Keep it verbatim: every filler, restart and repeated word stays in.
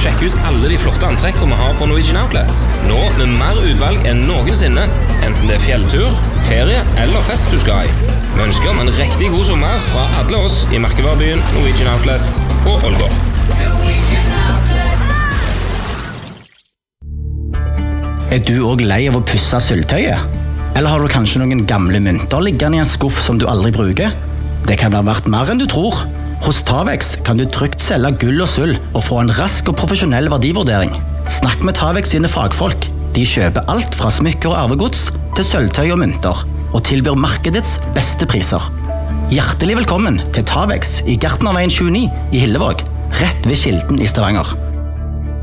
Sjekk ut alle de flotte antrekkene vi har på Norwegian Outlet. Nå med mer utvalg enn noensinne, enten det er fjelltur, ferie eller fest du skal i. Vi ønsker om en riktig god sommer fra alle oss i merkevarebyen Norwegian Outlet på Ålgård. Er du også lei av å pusse sølvtøyet? Eller har du kanskje noen gamle mynter liggende i en skuff som du aldri bruker? Det kan være verdt mer enn du tror. Hos Tavex kan du trygt selge gull og sølv og få en rask og profesjonell verdivurdering. Snakk med Tavex sine fagfolk. De kjøper alt fra smykker og arvegods til sølvtøy og mynter, og tilbyr markedets beste priser. Hjertelig velkommen til Tavex i Gartnerveien tjueni i Hillevåg, rett ved Kilden i Stavanger.